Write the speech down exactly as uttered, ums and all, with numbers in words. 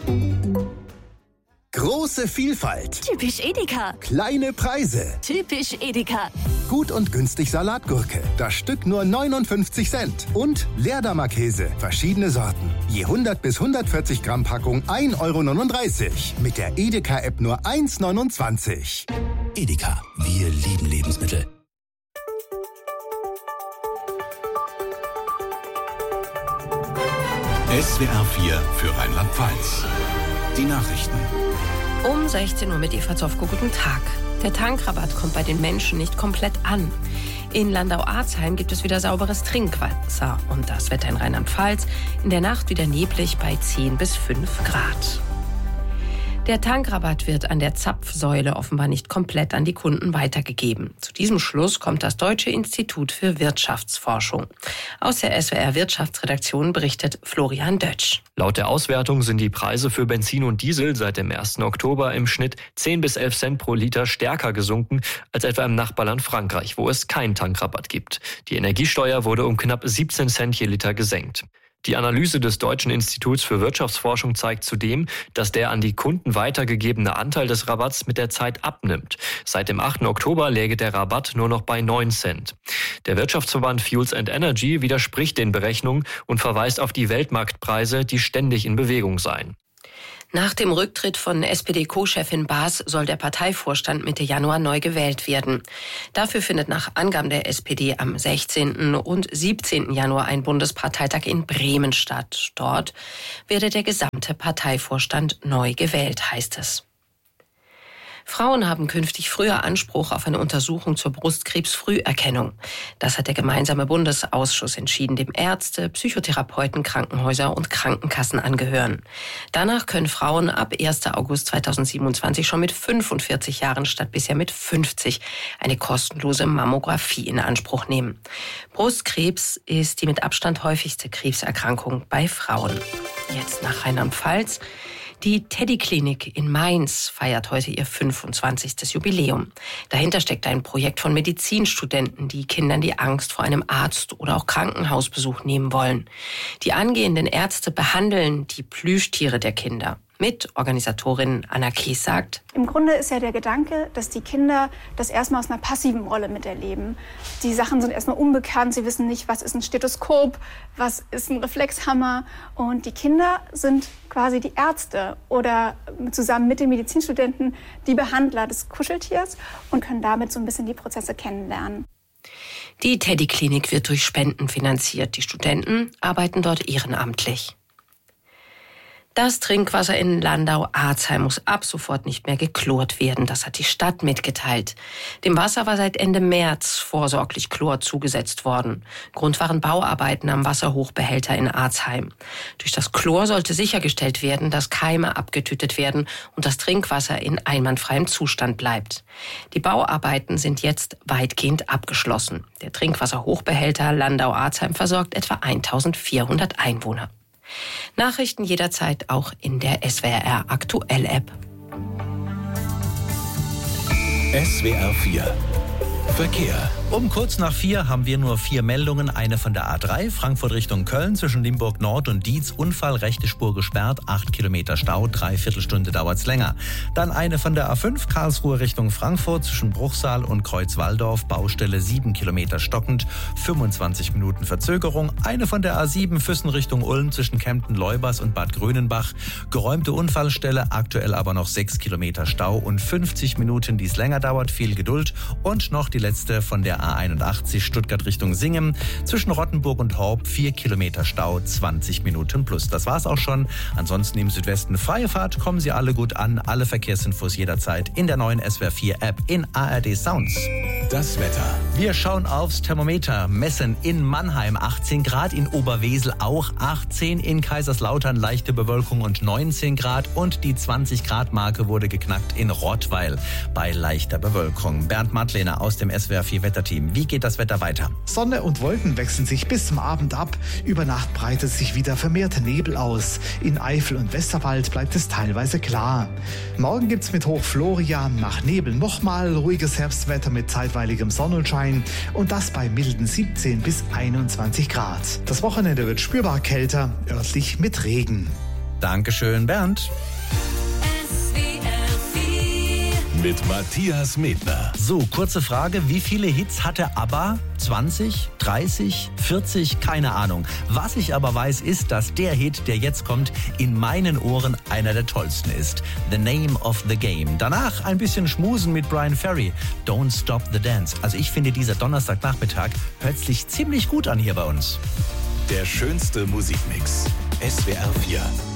Große Vielfalt. Typisch Edeka. Kleine Preise. Typisch Edeka. Gut und günstig Salatgurke. Das Stück nur neunundfünfzig Cent. Und Leerdammer Käse. Verschiedene Sorten. Je hundert bis hundertvierzig Gramm Packung ein Euro neununddreißig. Mit der Edeka-App nur eins neunundzwanzig. Edeka. Wir lieben Lebensmittel. S W R vier für Rheinland-Pfalz. Die Nachrichten. Um sechzehn Uhr mit Eva Zofko, guten Tag. Der Tankrabatt kommt bei den Menschen nicht komplett an. In Landau-Arzheim gibt es wieder sauberes Trinkwasser und das Wetter in Rheinland-Pfalz. In der Nacht wieder neblig bei zehn bis fünf Grad. Der Tankrabatt wird an der Zapfsäule offenbar nicht komplett an die Kunden weitergegeben. Zu diesem Schluss kommt das Deutsche Institut für Wirtschaftsforschung. Aus der S W R Wirtschaftsredaktion berichtet Florian Dötsch. Laut der Auswertung sind die Preise für Benzin und Diesel seit dem ersten Oktober im Schnitt zehn bis elf Cent pro Liter stärker gesunken als etwa im Nachbarland Frankreich, wo es keinen Tankrabatt gibt. Die Energiesteuer wurde um knapp siebzehn Cent je Liter gesenkt. Die Analyse des Deutschen Instituts für Wirtschaftsforschung zeigt zudem, dass der an die Kunden weitergegebene Anteil des Rabatts mit der Zeit abnimmt. Seit dem achten Oktober läge der Rabatt nur noch bei neun Cent. Der Wirtschaftsverband Fuels and Energy widerspricht den Berechnungen und verweist auf die Weltmarktpreise, die ständig in Bewegung seien. Nach dem Rücktritt von S P D-Co-Chefin Baas soll der Parteivorstand Mitte Januar neu gewählt werden. Dafür findet nach Angaben der S P D am sechzehnten und siebzehnten Januar ein Bundesparteitag in Bremen statt. Dort werde der gesamte Parteivorstand neu gewählt, heißt es. Frauen haben künftig früher Anspruch auf eine Untersuchung zur Brustkrebsfrüherkennung. Das hat der gemeinsame Bundesausschuss entschieden, dem Ärzte, Psychotherapeuten, Krankenhäuser und Krankenkassen angehören. Danach können Frauen ab ersten August zweitausendsiebenundzwanzig schon mit fünfundvierzig Jahren statt bisher mit fünfzig eine kostenlose Mammographie in Anspruch nehmen. Brustkrebs ist die mit Abstand häufigste Krebserkrankung bei Frauen. Jetzt nach Rheinland-Pfalz. Die Teddy-Klinik in Mainz feiert heute ihr fünfundzwanzigstes Jubiläum. Dahinter steckt ein Projekt von Medizinstudenten, die Kindern die Angst vor einem Arzt- oder auch Krankenhausbesuch nehmen wollen. Die angehenden Ärzte behandeln die Plüschtiere der Kinder. Mitorganisatorin Anna Kies sagt: Im Grunde ist ja der Gedanke, dass die Kinder das erstmal aus einer passiven Rolle miterleben. Die Sachen sind erstmal unbekannt, sie wissen nicht, was ist ein Stethoskop, was ist ein Reflexhammer. Und die Kinder sind quasi die Ärzte oder zusammen mit den Medizinstudenten die Behandler des Kuscheltiers und können damit so ein bisschen die Prozesse kennenlernen. Die Teddy-Klinik wird durch Spenden finanziert. Die Studenten arbeiten dort ehrenamtlich. Das Trinkwasser in Landau-Arzheim muss ab sofort nicht mehr geklort werden. Das hat die Stadt mitgeteilt. Dem Wasser war seit Ende März vorsorglich Chlor zugesetzt worden. Grund waren Bauarbeiten am Wasserhochbehälter in Arzheim. Durch das Chlor sollte sichergestellt werden, dass Keime abgetötet werden und das Trinkwasser in einwandfreiem Zustand bleibt. Die Bauarbeiten sind jetzt weitgehend abgeschlossen. Der Trinkwasserhochbehälter Landau-Arzheim versorgt etwa eintausendvierhundert Einwohner. Nachrichten jederzeit auch in der S W R Aktuell App. S W R vier Verkehr. Um kurz nach vier haben wir nur vier Meldungen. Eine von der A drei, Frankfurt Richtung Köln, zwischen Limburg Nord und Dietz. Unfall, rechte Spur gesperrt, acht Kilometer Stau, dreiviertel Stunde dauert's länger. Dann eine von der A fünf, Karlsruhe Richtung Frankfurt, zwischen Bruchsal und Kreuzwaldorf. Baustelle, sieben Kilometer stockend, fünfundzwanzig Minuten Verzögerung. Eine von der A sieben, Füssen Richtung Ulm, zwischen Kempten-Leubers und Bad Grönenbach. Geräumte Unfallstelle, aktuell aber noch sechs Kilometer Stau und fünfzig Minuten, die es länger dauert. Viel Geduld. Und noch die letzte von der A einundachtzig, Stuttgart Richtung Singen, zwischen Rottenburg und Horb, vier Kilometer Stau, zwanzig Minuten plus. Das war's auch schon. Ansonsten im Südwesten freie Fahrt, kommen Sie alle gut an. Alle Verkehrsinfos jederzeit in der neuen S W R vier App in A R D Sounds. Das Wetter. Wir schauen aufs Thermometer. Messen in Mannheim achtzehn Grad, in Oberwesel auch achtzehn, in Kaiserslautern leichte Bewölkung und neunzehn Grad und die zwanzig Grad Marke wurde geknackt in Rottweil bei leichter Bewölkung. Bernd Madlener aus dem S W R vier Wetterteam. Wie geht das Wetter weiter? Sonne und Wolken wechseln sich bis zum Abend ab. Über Nacht breitet sich wieder vermehrt Nebel aus. In Eifel und Westerwald bleibt es teilweise klar. Morgen gibt's mit Hoch Florian nach Nebel nochmal ruhiges Herbstwetter mit zeitweiligem Sonnenschein und das bei milden siebzehn bis einundzwanzig Grad. Das Wochenende wird spürbar kälter, örtlich mit Regen. Dankeschön, Bernd. Mit Matthias Medner. So, kurze Frage. Wie viele Hits hatte ABBA? zwanzig, dreißig, vierzig? Keine Ahnung. Was ich aber weiß, ist, dass der Hit, der jetzt kommt, in meinen Ohren einer der tollsten ist. The Name of the Game. Danach ein bisschen schmusen mit Brian Ferry. Don't Stop the Dance. Also ich finde, dieser Donnerstagnachmittag hört sich ziemlich gut an hier bei uns. Der schönste Musikmix. S W R vier.